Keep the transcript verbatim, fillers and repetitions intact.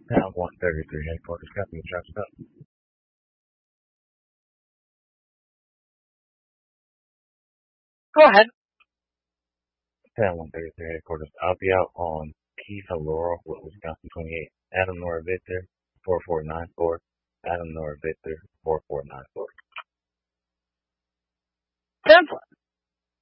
Pound one thirty-three, headquarters, company, drops up. Go ahead. Pound one thirty-three, headquarters. I'll be out on Keith and Laurel with Wisconsin twenty-eight. Adam Nora Victor, four four nine four. Adam Nora Victor, four four nine four. ten four.